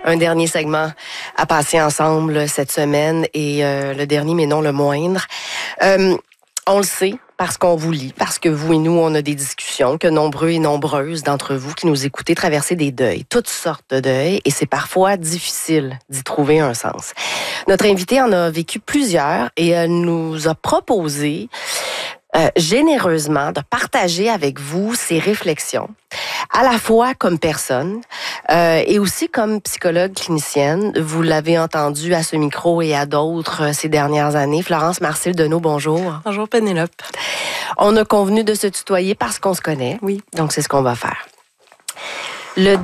Un dernier segment à passer ensemble cette semaine et le dernier, mais non le moindre. On le sait parce qu'on vous lit, parce que vous et nous, on a des discussions, que nombreux et nombreuses d'entre vous qui nous écoutez traverser des deuils, toutes sortes de deuils, et c'est parfois difficile d'y trouver un sens. Notre invitée en a vécu plusieurs et elle nous a proposé généreusement de partager avec vous ses réflexions, à la fois comme personne et aussi comme psychologue clinicienne. Vous l'avez entendu à ce micro et à d'autres ces dernières années. Florence Marcil-Deneau, bonjour. Bonjour Pénélope. On a convenu de se tutoyer parce qu'on se connaît. Oui. Donc c'est ce qu'on va faire. Le